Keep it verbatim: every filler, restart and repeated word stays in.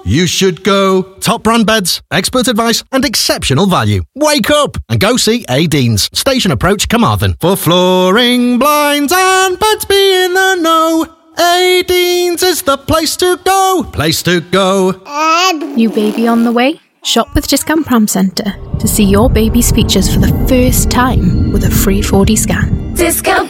You should go. Top brand beds, expert advice and exceptional value. Wake up and go see A. Deans, Station Approach, Carmarthen. For flooring, blinds and beds, be in the know. A. Deans is the place to go. Place to go. New baby on the way? Shop with Discount Pram Centre to see your baby's features for the first time with a free four D scan. Discount